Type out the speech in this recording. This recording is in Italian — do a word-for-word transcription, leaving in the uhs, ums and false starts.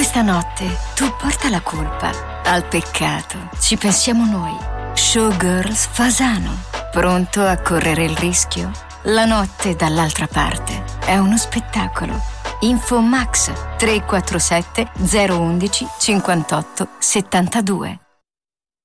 Questa notte tu porta la colpa al peccato. Ci pensiamo noi. Showgirls Fasano. Pronto a correre il rischio? La notte dall'altra parte è uno spettacolo. Info Max tre quattro sette zero uno uno cinquantotto settantadue.